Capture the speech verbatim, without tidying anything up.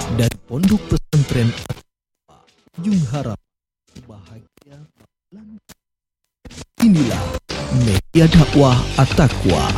dari Pondok Pesantren At-Taqwa, Ujung Harap bahagia. Inilah media dakwah At-Taqwa.